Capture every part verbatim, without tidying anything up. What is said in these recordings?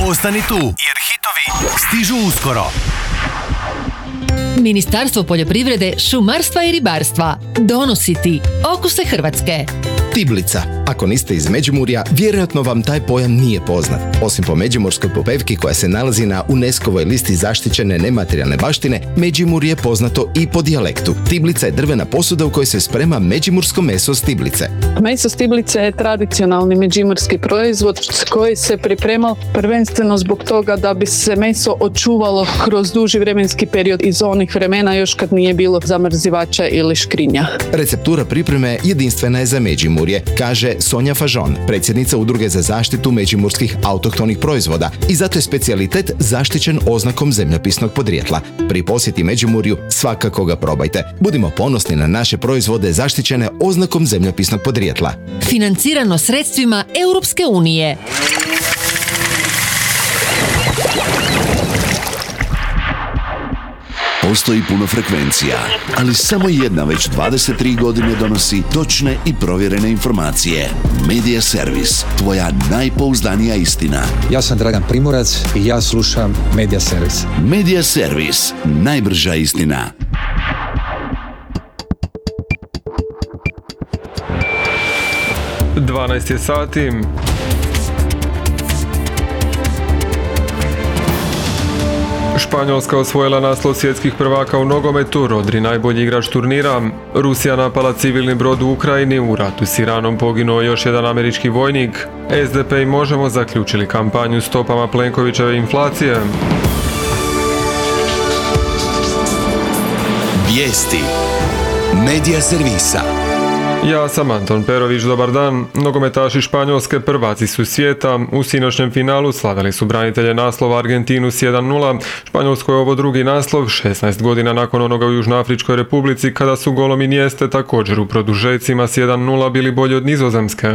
Ostani tu, jer hitovi stižu uskoro. Ministarstvo poljoprivrede, šumarstva i ribarstva donosi ti Okuse Hrvatske. Tiblica. Ako niste iz Međimurja, vjerojatno vam taj pojam nije poznat. Osim po međimurskoj popevki koja se nalazi na UNESCO-voj listi zaštićene nematerijalne baštine, Međimurje je poznato i po dijalektu. Tiblica je drvena posuda u kojoj se sprema međimursko meso s tiblice. Meso s tiblice je tradicionalni međimurski proizvod koji se pripremao prvenstveno zbog toga da bi se meso očuvalo kroz duži vremenski period iz onih vremena još kad nije bilo zamrzivača ili škrinja. Receptura pripreme jedinstvena je za Međimurje, kaže Sonja Fažon, predsjednica Udruge za zaštitu međimurskih autohtonih proizvoda, i zato je specijalitet zaštićen oznakom zemljopisnog podrijetla. Pri posjeti Međimurju svakako ga probajte. Budimo ponosni na naše proizvode zaštićene oznakom zemljopisnog podrijetla. Financirano sredstvima Europske unije. Postoji puno frekvencija, ali samo jedna već dvadeset tri godine donosi točne i provjerene informacije. Media Servis, tvoja najpouzdanija istina. Ja sam Dragan Primorac i ja slušam Media Servis. Media Servis, najbrža istina. dvanaest je sati. Španjolska osvojila naslov svjetskih prvaka u nogometu, Rodri najbolji igrač turnira. Rusija napala civilni brod u Ukrajini, u ratu s Iranom poginuo još jedan američki vojnik. S D P i Možemo zaključili kampanju stopama Plenkovićeve inflacije. Vijesti Media Servisa. Ja sam Anton Perović, dobar dan. Nogometaši Španjolske prvaci su svijeta. U sinoćnjem finalu slavili su branitelje naslova Argentinu s jedan nula. Španjolsko je ovo drugi naslov, šesnaest godina nakon onoga u Južnoafričkoj Republici, kada su golom Inieste također u produžecima s jedan nula bili bolji od Nizozemske.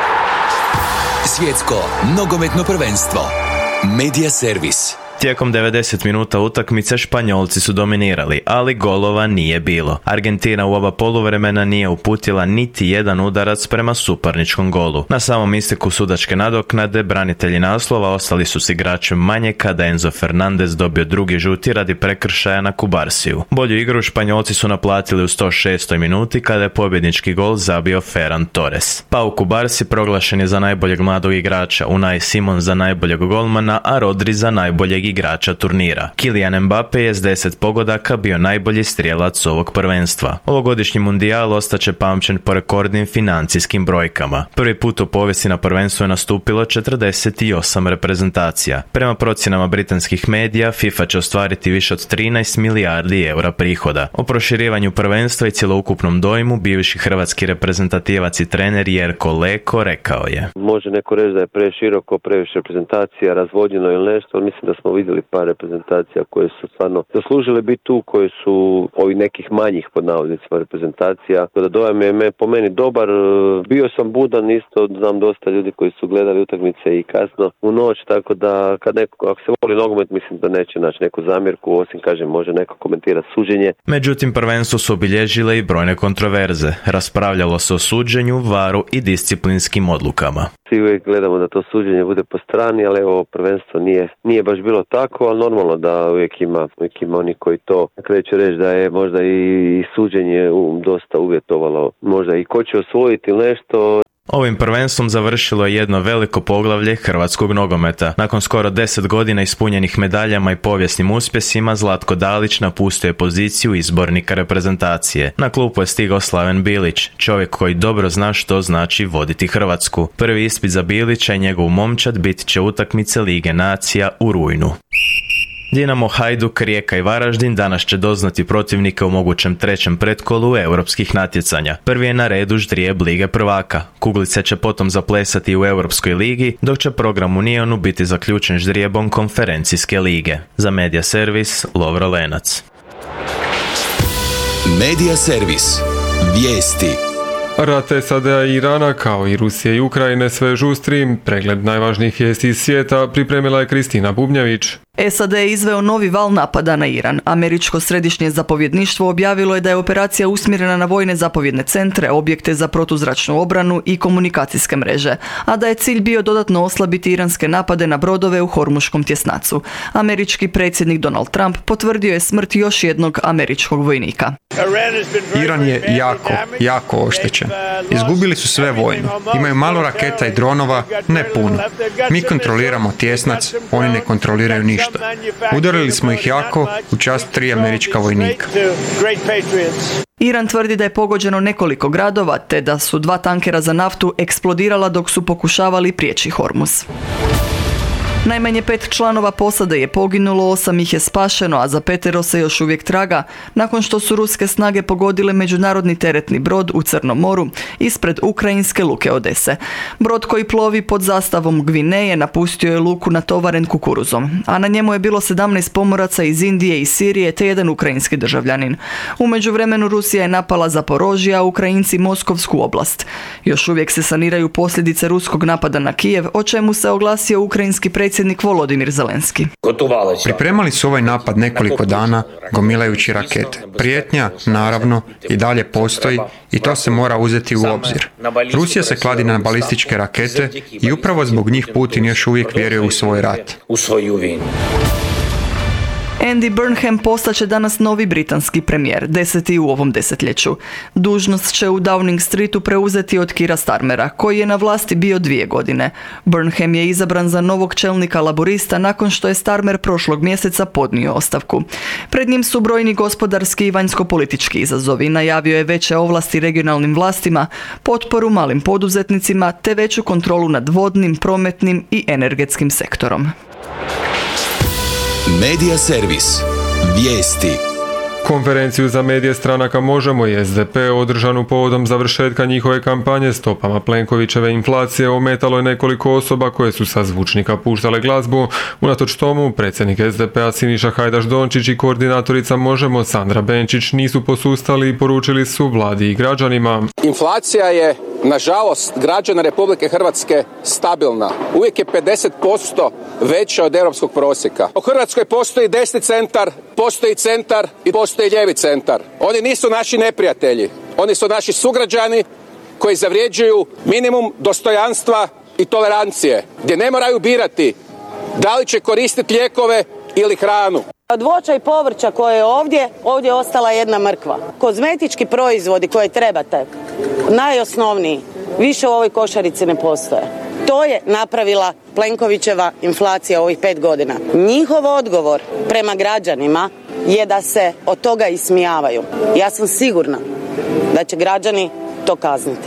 Svjetsko nogometno prvenstvo. Media Servis. Tijekom devedeset minuta utakmice Španjolci su dominirali, ali golova nije bilo. Argentina u oba poluvremena nije uputila niti jedan udarac prema suparničkom golu. Na samom isteku sudačke nadoknade branitelji naslova ostali su s igračem manje kada Enzo Fernandez dobio drugi žuti radi prekršaja na Kubarsiju. Bolju igru Španjolci su naplatili u sto šestoj minuti kada je pobjednički gol zabio Ferran Torres. Pau Kubarsi proglašen je za najboljeg mladog igrača, Unai Simon za najboljeg golmana, a Rodri za najboljeg igrača turnira. Kylian Mbappe je s deset pogodaka bio najbolji strijelac ovog prvenstva. Ovogodišnji mundijal ostaće pamćen po rekordnim financijskim brojkama. Prvi put u povijesti na prvenstvu je nastupilo četrdeset osam reprezentacija. Prema procjenama britanskih medija, FIFA će ostvariti više od trinaest milijardi eura prihoda. O proširivanju prvenstva i cjeloukupnom dojmu bivši hrvatski reprezentativac i trener Jerko Leko rekao je: Može neko reći da je preširoko, previše reprezentacija, razvodnjeno ili nešto, ali mislim da smo vidjeli par reprezentacija koje su stvarno zaslužile biti tu, koje su ovih nekih manjih pod navodnicima reprezentacija. Da dojam je me, po meni dobar, bio sam budan isto, znam dosta ljudi koji su gledali utakmice i kasno u noć, tako da kad neko, ako se voli nogomet, mislim da neće naći neku zamjerku, osim kažem može neko komentirati suđenje. Međutim, prvenstvo su obilježile i brojne kontroverze. Raspravljalo se o suđenju, varu i disciplinskim odlukama. Svi uvijek gledamo da to suđenje bude po strani, ali evo prvenstvo nije, nije baš bilo tako, ali normalno da uvijek ima, uvijek ima oni koji to kreću reći da je možda i, i suđenje um, dosta uvjetovalo, možda i ko će osvojiti nešto. Ovim prvenstvom završilo je jedno veliko poglavlje hrvatskog nogometa. Nakon skoro deset godina ispunjenih medaljama i povijesnim uspjesima, Zlatko Dalić napustio je poziciju izbornika reprezentacije. Na klupu je stigao Slaven Bilić, čovjek koji dobro zna što znači voditi Hrvatsku. Prvi ispit za Bilića i njegov momčad bit će utakmice Lige nacija u rujnu. Dinamo, Hajduk, Rijeka i Varaždin danas će doznati protivnike u mogućem trećem pretkolu europskih natjecanja. Prvi je na redu ždrijeb Lige prvaka. Kuglice će potom zaplesati u Europskoj ligi, dok će program u Nijonu biti zaključen ždrijebom Konferencijske lige. Za Media Servis, Lovro Lenac. Media Servis. Vijesti. Rat S A D-a i Irana, kao i Rusije i Ukrajine, sve žustri. Pregled najvažnijih vijesti iz svijeta pripremila je Kristina Bubnjević. S A D je izveo novi val napada na Iran. Američko središnje zapovjedništvo objavilo je da je operacija usmjerena na vojne zapovjedne centre, objekte za protuzračnu obranu i komunikacijske mreže, a da je cilj bio dodatno oslabiti iranske napade na brodove u Hormuškom tjesnacu. Američki predsjednik Donald Trump potvrdio je smrt još jednog američkog vojnika. Iran je jako, jako oštećen. Izgubili su sve vojno. Imaju malo raketa i dronova, ne puno. Mi kontroliramo tjesnac, oni ne kontroliraju ništa. Udarili smo ih jako u čast tri američka vojnika. Iran tvrdi da je pogođeno nekoliko gradova, te da su dva tankera za naftu eksplodirala dok su pokušavali prijeći Hormuz. Najmanje pet članova posade je poginulo, osam ih je spašeno, a za petero se još uvijek traga, nakon što su ruske snage pogodile međunarodni teretni brod u Crnom moru ispred ukrajinske luke Odese. Brod koji plovi pod zastavom Gvineje napustio je luku natovaren kukuruzom, a na njemu je bilo sedamnaest pomoraca iz Indije i Sirije te jedan ukrajinski državljanin. U međuvremenu Rusija je napala Zaporožje, a Ukrajinci Moskovsku oblast. Još uvijek se saniraju posljedice ruskog napada na Kijev, o čemu se oglasio ukrajinski predsjednik Volodimir Zelenski. Pripremali su ovaj napad nekoliko dana, gomilajući rakete. Prijetnja, naravno, i dalje postoji i to se mora uzeti u obzir. Rusija se kladi na balističke rakete i upravo zbog njih Putin još uvijek vjeruje u svoj rat. Andy Burnham postaće danas novi britanski premijer, deseti u ovom desetljeću. Dužnost će u Downing Streetu preuzeti od Keira Starmera, koji je na vlasti bio dvije godine. Burnham je izabran za novog čelnika laborista nakon što je Starmer prošlog mjeseca podnio ostavku. Pred njim su brojni gospodarski i vanjsko-politički izazovi. Najavio je veće ovlasti regionalnim vlastima, potporu malim poduzetnicima te veću kontrolu nad vodnim, prometnim i energetskim sektorom. Medija servis. Vijesti. Konferenciju za medije stranaka Možemo i S D P održanu povodom završetka njihove kampanje stopama Plenkovićeve inflacije ometalo je nekoliko osoba koje su sa zvučnika puštale glazbu. Unatoč tomu, predsjednik S D P-a Siniša Hajdaš Dončić i koordinatorica Možemo Sandra Benčić nisu posustali i poručili su vladi i građanima. Inflacija je, nažalost, građana Republike Hrvatske stabilna. Uvijek je pedeset posto veća od europskog prosjeka. U Hrvatskoj postoji desni centar, postoji centar i postoji lijevi centar. Oni nisu naši neprijatelji. Oni su naši sugrađani koji zavređuju minimum dostojanstva i tolerancije, gdje ne moraju birati da li će koristiti lijekove ili hranu. Od voća i povrća koje je ovdje, ovdje je ostala jedna mrkva. Kozmetički proizvodi koje trebate, najosnovniji, više u ovoj košarici ne postoje. To je napravila Plenkovićeva inflacija ovih pet godina. Njihov odgovor prema građanima je da se od toga ismijavaju. Ja sam sigurna da će građani to kazniti.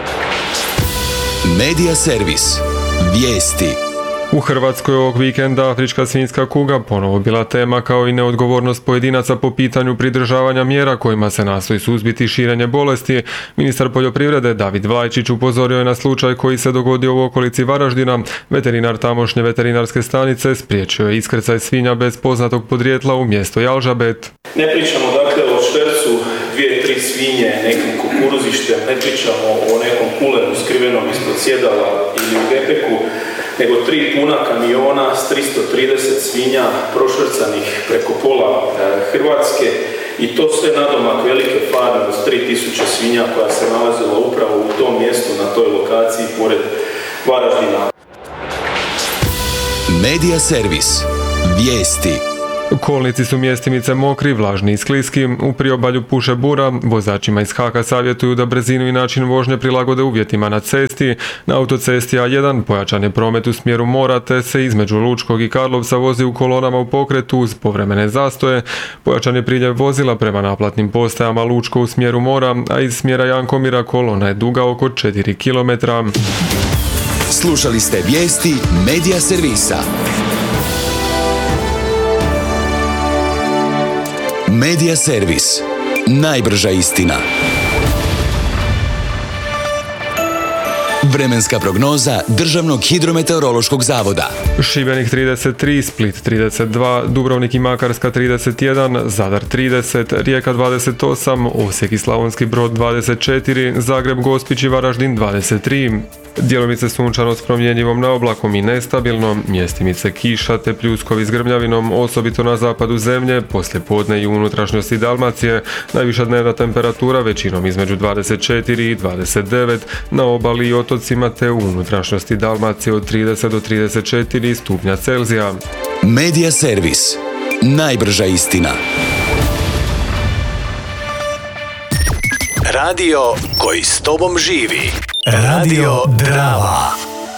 Medija servis. Vijesti. U Hrvatskoj ovog vikenda afrička svinjska kuga ponovo bila tema, kao i neodgovornost pojedinaca po pitanju pridržavanja mjera kojima se nastoji suzbiti širenje bolesti. Ministar poljoprivrede David Vlajčić upozorio je na slučaj koji se dogodio u okolici Varaždina. Veterinar tamošnje veterinarske stanice spriječio je iskrcaj svinja bez poznatog podrijetla u mjesto Jalžabet. Ne pričamo dakle o švercu dvije, tri svinje nekim kukuruzištem, ne pričamo o nekom kulenu skrivenom ispod sjedala ili u gepeku, nego tri puna kamiona s tristo trideset svinja prošvercanih preko pola Hrvatske i to sve nadomak velike farme od tri tisuće svinja koja se nalazila upravo u tom mjestu, na toj lokaciji pored Varaždina. Medija servis. Vijesti. Kolnici su mjestimice mokri, vlažni i skliski. U priobalju puše bura. Vozačima iz Haka savjetuju da brzinu i način vožnje prilagode uvjetima na cesti. Na autocesti A jedan pojačan je promet u smjeru mora, te se između Lučkog i Karlovca vozi u kolonama u pokretu uz povremene zastoje. Pojačan je priljev vozila prema naplatnim postajama Lučko u smjeru mora, a iz smjera Jankomira kolona je duga oko četiri kilometra. Slušali ste vijesti Medija servisa. Medija servis. Najbrža istina. Vremenska prognoza Državnog hidrometeorološkog zavoda. Šibenik trideset tri, Split trideset dva, Dubrovnik i Makarska trideset jedan, Zadar trideset, Rijeka dvadeset osam, Osijek i Slavonski Brod dvadeset četiri, Zagreb, Gospić i Varaždin dvadeset tri. Djelomice sunčano s promjenjivom naoblakom i nestabilno, mjestimice kiša te pljuskovi s grmljavinom, osobito na zapadu zemlje, poslije podne i u unutrašnjosti Dalmacije, najviša dnevna temperatura većinom između dvadeset četiri i dvadeset devet, na obali i otocima te u unutrašnjosti Dalmacije od trideset do trideset četiri stupnja Celzija. Medija servis. Najbrža istina. Radio koji s tobom živi. Radio Drava.